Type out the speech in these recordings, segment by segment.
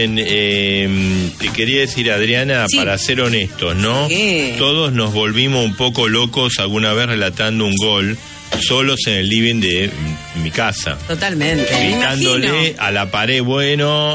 Te quería decir, Adriana, sí, para ser honestos, ¿no? ¿Qué? Todos nos volvimos un poco locos alguna vez relatando un gol solos en el living de mi casa. Totalmente. Gritándole a la pared, bueno,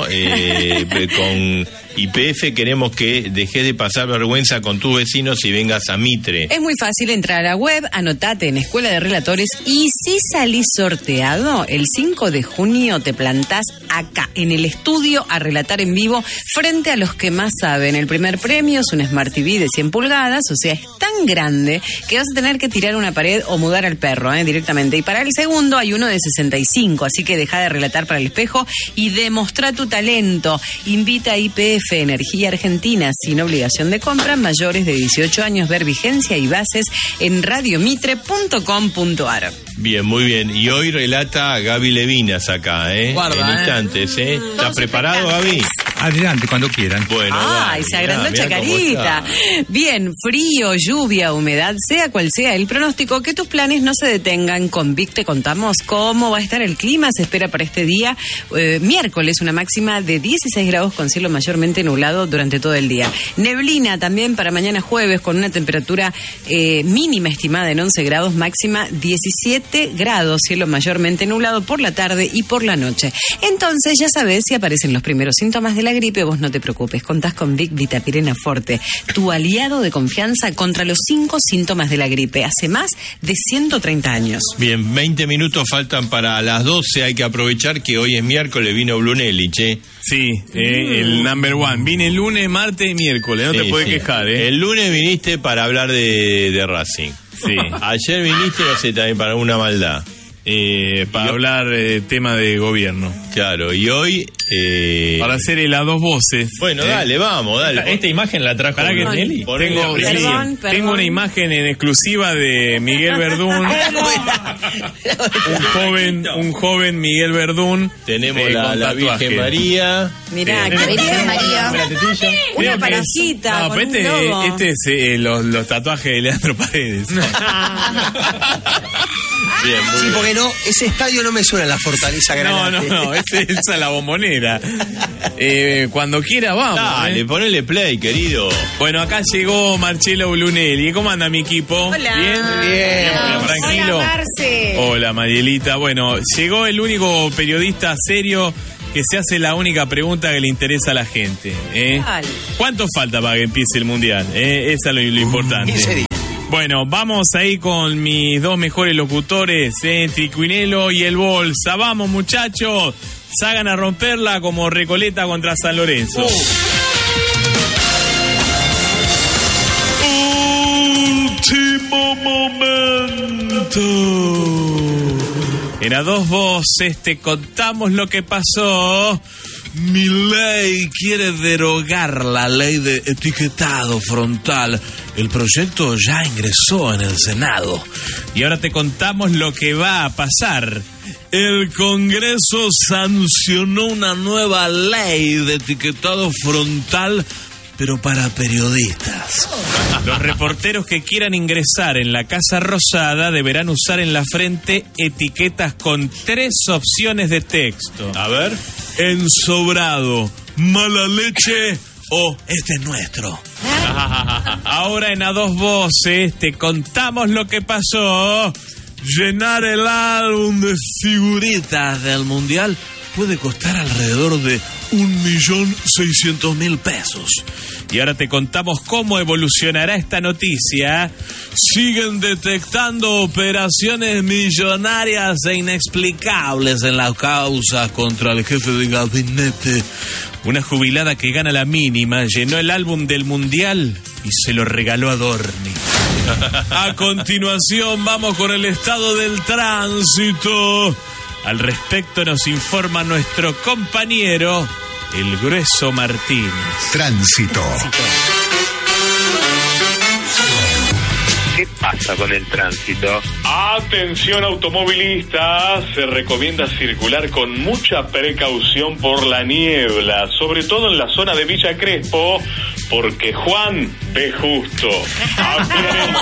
con YPF queremos que dejes de pasar vergüenza con tus vecinos y vengas a Mitre. Es muy fácil entrar a la web, anotate en Escuela de Relatores y si salís sorteado, el 5 de junio te plantás acá, en el estudio, a relatar en vivo frente a los que más saben. El primer premio es un Smart TV de 100 pulgadas, o sea, es tan grande que vas a tener que tirar una pared o mudar al perro, directamente. Y para el segundo hay uno de 65, así que deja de relatar para el espejo y demostra tu talento. Invita a YPF, Energía Argentina, sin obligación de compra, mayores de 18 años, ver vigencia y bases en radiomitre.com.ar. Bien, muy bien. Y hoy relata Gaby Levinas acá, Guarda, en instantes, ¿Estás preparado, Gaby? Adelante, cuando quieran. Bueno, ay, se agrandó Chacarita. Bien, frío, lluvia, humedad, sea cual sea el pronóstico, que tus planes no se detengan. Con Vic te contamos cómo va a estar el clima. Se espera para este día, miércoles, una máxima de 16 grados con cielo mayormente nublado durante todo el día. Neblina también para mañana jueves, con una temperatura mínima estimada en 11 grados, máxima 17 grados, cielo mayormente nublado por la tarde y por la noche. Entonces, ya sabes, si aparecen los primeros síntomas de la gripe, vos no te preocupes, contás con Vic Vitapirena Forte, tu aliado de confianza contra los 5 síntomas de la gripe, hace más de 130 años. Bien, 20 minutos faltan para las 12, hay que aprovechar que hoy es miércoles, vino Brunelli, che. Sí, el number one. Vine lunes, martes y miércoles, no te podés quejar, El lunes viniste para hablar de Racing. Sí. Ayer viniste, no sé, también para una maldad. Para hablar tema de gobierno. Claro, y hoy... para hacer el a dos voces. Bueno, dale. Esta imagen la trajo Brunelli. Tengo una imagen en exclusiva de Miguel Verdún. un joven Miguel Verdún. Tenemos la Virgen María. Mirá, que Virgen María. Una parejita. No, este es los tatuajes de Leandro Paredes. Bien, muy bien. Porque no, ese estadio no me suena a la Fortaleza Granate. No, esa es la Bombonera. Cuando quiera vamos. Dale, ponele play, querido. Bueno, acá llegó Marcelo Brunelli. ¿Cómo anda mi equipo? Hola. Bien. Tranquilo. Hola, Marce. Hola, Marielita. Bueno, llegó el único periodista serio que se hace la única pregunta que le interesa a la gente. ¿Cuánto falta para que empiece el Mundial? Esa es lo importante. ¿Qué sería? Bueno, vamos ahí con mis dos mejores locutores, Tricuinelo y el Bolsa. Vamos, muchachos, salgan a romperla como Recoleta contra San Lorenzo. Último momento. En A Dos Voces te contamos lo que pasó. Milei quiere derogar la ley de etiquetado frontal. El proyecto ya ingresó en el Senado. Y ahora te contamos lo que va a pasar. El Congreso sancionó una nueva ley de etiquetado frontal, pero para periodistas. Los reporteros que quieran ingresar en la Casa Rosada deberán usar en la frente etiquetas con 3 opciones de texto. A ver. Ensobrado, mala leche o este es nuestro. Ahora en A Dos Voces te contamos lo que pasó. Llenar el álbum de figuritas del Mundial puede costar alrededor de 1.600.000 pesos. Y ahora te contamos cómo evolucionará esta noticia. Siguen detectando operaciones millonarias e inexplicables en la causa contra el jefe de gabinete. Una jubilada que gana la mínima llenó el álbum del Mundial y se lo regaló a Dorni. A continuación vamos con el estado del tránsito. Al respecto nos informa nuestro compañero, el Grueso Martínez. Tránsito. ¿Qué pasa con el tránsito? Atención automovilistas, se recomienda circular con mucha precaución por la niebla, sobre todo en la zona de Villa Crespo, porque Juan ve justo. Esperemos.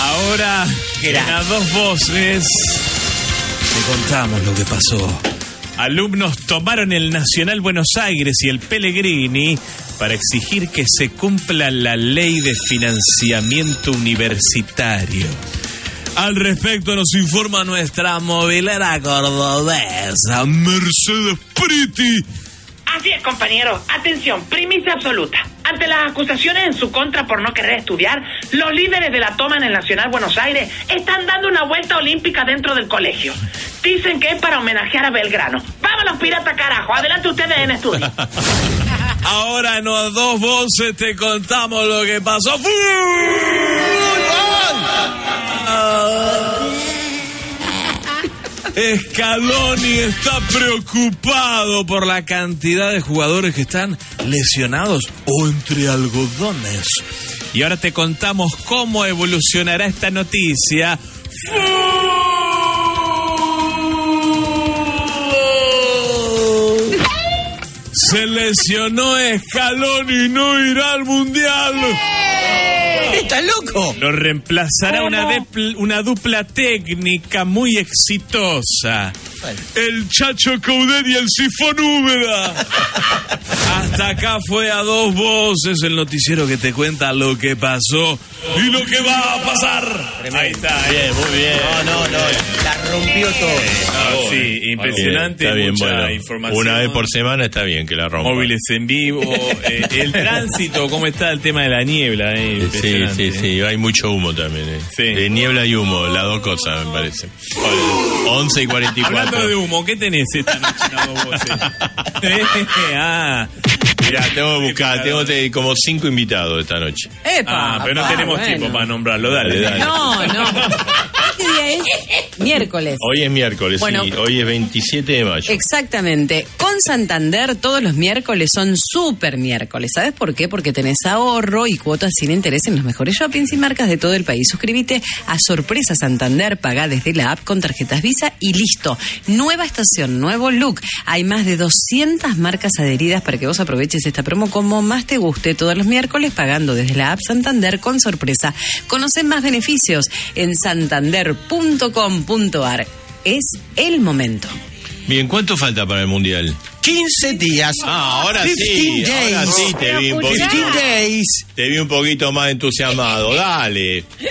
Ahora, en A Dos Voces, te contamos lo que pasó. Alumnos tomaron el Nacional Buenos Aires y el Pellegrini para exigir que se cumpla la ley de financiamiento universitario. Al respecto nos informa nuestra movilera cordobesa, Mercedes Priti. Así es, compañero. Atención, primicia absoluta. Ante las acusaciones en su contra por no querer estudiar, los líderes de la toma en el Nacional Buenos Aires están dando una vuelta olímpica dentro del colegio. Dicen que es para homenajear a Belgrano. ¡Vámonos, pirata, carajo! Adelante ustedes en estudio. Ahora no a dos voces te contamos lo que pasó. ¡Fútbol! Scaloni está preocupado por la cantidad de jugadores que están lesionados o entre algodones. Y ahora te contamos cómo evolucionará esta noticia. Se lesionó Scaloni y no irá al Mundial. ¿Estás loco? Lo reemplazará una dupla técnica muy exitosa. El Chacho Coudet y el Sifón Úbeda. Hasta acá fue a dos voces el noticiero que te cuenta lo que pasó y lo que va a pasar. Tremendo. Ahí está. Bien, muy bien. No. La rompió todo. Sí, impresionante. Está bien, mucha bueno. información. Una vez por semana está bien que la rompa. Móviles en vivo. El tránsito, ¿cómo está el tema de la niebla? Sí, hay mucho humo también. Sí. De niebla y humo, las dos cosas me parece. 11 y 44. Hablando de humo, ¿qué tenés esta noche en las dos voces? Mirá, tengo que buscar, tengo como 5 invitados esta noche. ¡Epa! Pero no tenemos tiempo para nombrarlo, dale. No. ¿Qué día es? Miércoles. Hoy es miércoles, Bueno, sí, hoy es 27 de mayo. Exactamente. Con Santander todos los miércoles son súper miércoles. ¿Sabes por qué? Porque tenés ahorro y cuotas sin interés en los mejores shoppings y marcas de todo el país. Suscríbete a Sorpresa Santander, pagá desde la app con tarjetas Visa y listo. Nueva estación, nuevo look. Hay más de 200 marcas adheridas para que vos aproveches esta promo como más te guste todos los miércoles pagando desde la app Santander con Sorpresa. Conocen más beneficios en santander.com.ar. Es el momento. Bien, ¿cuánto falta para el Mundial? 15 días. Ahora sí, 15 days. ahora sí te vi un poquito. 15 days. Te vi un poquito más entusiasmado, dale.